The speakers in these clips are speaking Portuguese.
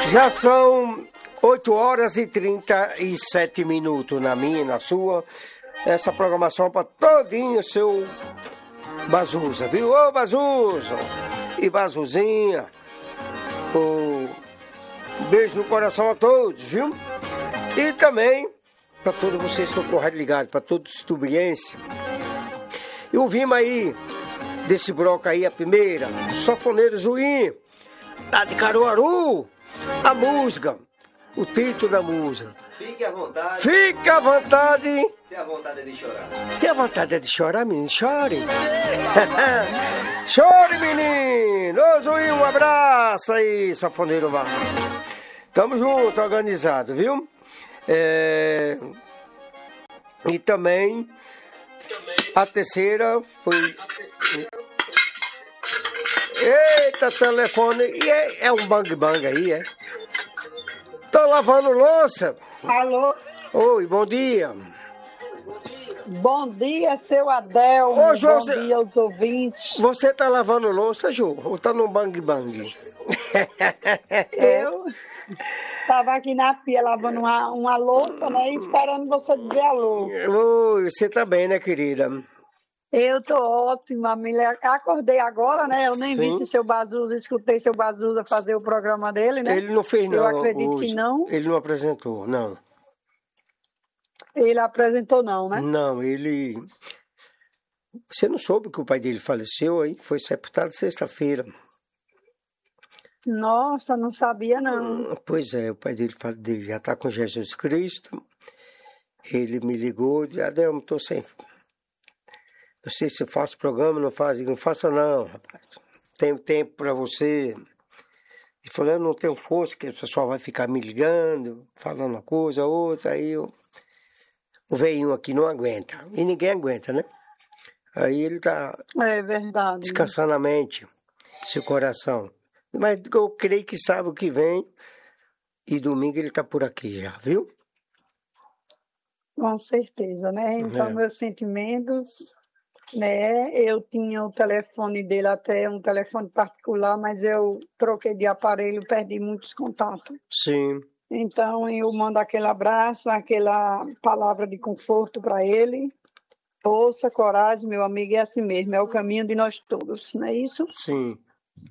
Já são 8 horas e 37 minutos na minha e na sua. Essa programação para todinho seu Bazuza, viu? Ô Bazuza e Bazuzinha. Um beijo no coração a todos, viu? E também para todos vocês que estão com o rádio ligado, para todos os tubrienses. E ouvimos aí desse bloco aí a primeira, Sanfoneiro Zuim, lá de Caruaru, a música, o título da música. Fique à vontade. Fique à vontade. Se a vontade é de chorar. Se a vontade é de chorar, menino, chore. Chore, menino. Ô, Zuim, um abraço aí, sanfoneiro lá. Tamo junto, organizado, viu? E também a terceira foi... Eita, telefone. E é um bang-bang aí, é? Tô lavando louça. Alô? Oi, bom dia. Bom dia, seu Adelmo. Ô, Jô, bom dia aos ouvintes. Você tá lavando louça, Jô? Ou tá no bang-bang? Eu estava aqui na pia lavando uma louça, né? Esperando você dizer alô. Oi, você tá bem, né, querida? Eu tô ótima, acordei agora, né? Eu nem Sim. vi se seu Bazuza, escutei seu Bazuza fazer o programa dele, né? Ele não fez, não. Eu acredito hoje. que não. Ele não apresentou, não. Ele apresentou não, né? Não, ele... Você não soube que o pai dele faleceu, aí? Foi sepultado sexta-feira. Nossa, não sabia não. Pois é, o pai dele já tá com Jesus Cristo. Ele me ligou e disse, Adelmo, tô sem... Não sei se eu faço programa, não faço. Não faça não, rapaz. Tenho tempo para você. Ele falou, eu não tenho força, que o pessoal vai ficar me ligando, falando uma coisa, outra. Aí o velhinho aqui não aguenta. E ninguém aguenta, né? Aí ele tá É verdade. descansando a mente, seu coração. Mas eu creio que sabe o que vem. E domingo ele tá por aqui já, viu? Com certeza, né? Então, meus sentimentos... Né? Eu tinha o telefone dele, até um telefone particular, mas eu troquei de aparelho, perdi muitos contatos. Sim. Então eu mando aquele abraço, aquela palavra de conforto para ele. Força, coragem, meu amigo, é assim mesmo, é o caminho de nós todos, não é isso? Sim.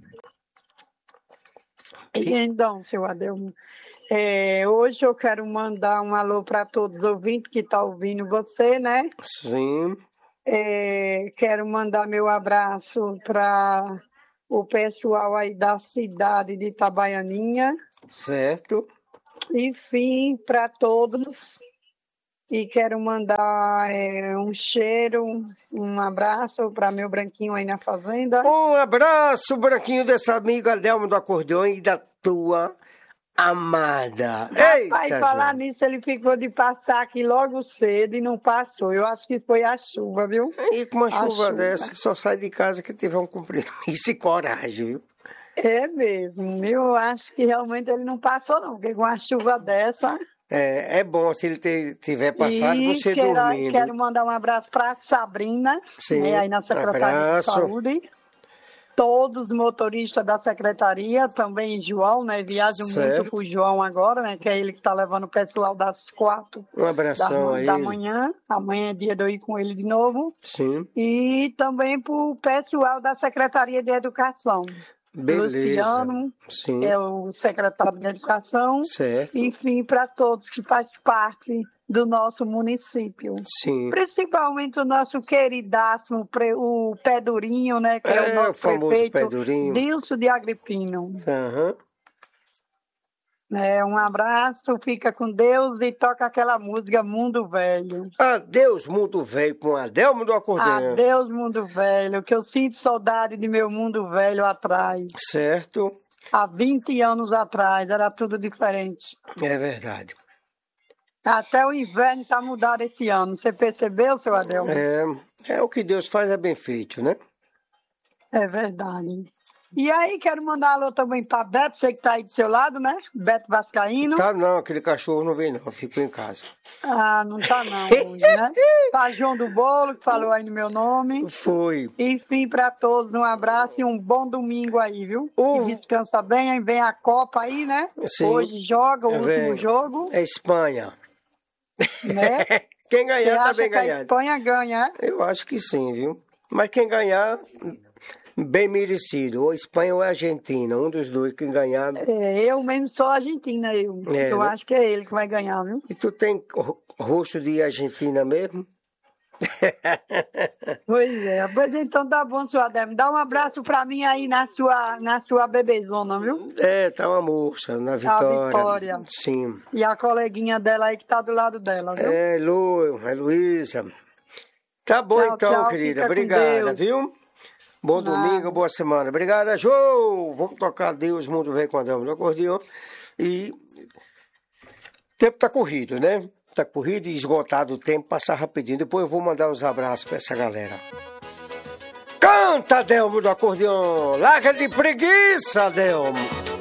E então, seu Adelmo, hoje eu quero mandar um alô para todos os ouvintes que estão ouvindo você, né? Sim. Quero mandar meu abraço para o pessoal aí da cidade de Itabaianinha. Certo. Enfim, para todos. E quero mandar um cheiro, um abraço para meu branquinho aí na fazenda. Um abraço, branquinho, desse amigo Adelmo do acordeão e da tua amada. Rapaz, Eita, falar gente. nisso, ele ficou de passar aqui logo cedo e não passou. Eu acho que foi a chuva, viu? E com uma A chuva chuva. dessa, só sai de casa que tiver um compromisso e coragem, viu? É mesmo. Eu acho que realmente ele não passou, não, porque com uma chuva dessa... É bom se ele tiver passado, E você dormindo. quero mandar um abraço para Sabrina, Sim, né, aí na Secretaria abraço. de Saúde. Todos os motoristas da Secretaria, também João, né? Viajam Certo. muito com o João agora, né? Que é ele que está levando o pessoal das 4 Um abração a da ele. manhã. Amanhã é dia de eu ir com ele de novo. Sim, E também para o pessoal da Secretaria de Educação. beleza. Luciano Sim, é o secretário de Educação. certo. Enfim, para todos que fazem parte do nosso município. Sim. Principalmente o nosso queridaço, o Pé Durinho, né? Que é o O nosso famoso prefeito, Pé Durinho. Dilso de Agripino. Aham. Um abraço, fica com Deus e toca aquela música Mundo Velho. Adeus, mundo velho, com Adelmo do acordeão. Adeus, Mundo Velho, que eu sinto saudade de meu mundo velho atrás. Certo, Há 20 anos atrás, era tudo diferente. é verdade. Até o inverno está mudado esse ano. Você percebeu, seu Adelmo? É o que Deus faz, é bem feito, né? É verdade. E aí, quero mandar alô também pra Beto, você que tá aí do seu lado, né? Beto Vascaíno. Tá não, aquele cachorro não vem não, ficou em casa. Ah, não tá não hoje, né? Pra João do Bolo, que falou aí no meu nome. Foi. Enfim, pra todos, um abraço e um bom domingo aí, viu? Uh. E descansa bem, aí vem a Copa aí, né? Sim. Hoje joga o último jogo, É Espanha. né? Quem Você ganhar tá acha bem que a ganhado. Espanha ganha, é? Eu acho que sim, viu? Mas quem ganhar, bem merecido. Ou Espanha ou Argentina, um dos dois. Quem ganhar... Eu mesmo sou argentina, eu né? acho que é ele que vai ganhar, viu? E tu tem rosto de Argentina mesmo? Pois é, pois então tá bom, senhor Ademo. Dá um abraço pra mim aí na sua bebezona, viu? É, tá uma moça, na Vitória. Vitória. Sim. E a coleguinha dela aí que tá do lado dela, viu? É, Luísa. Tá bom Tchau, então, tchau, querida. fica com Obrigada, Deus. viu? Bom domingo, boa semana. Obrigada, Jô! Vamos tocar Deus, Mundo Vem com a Dama do Acordeão. E o tempo tá corrido, né? Tá corrido e esgotado o tempo, passar rapidinho. Depois eu vou mandar os abraços pra essa galera. Canta, Delmo do Acordeão! Larga de preguiça, Delmo!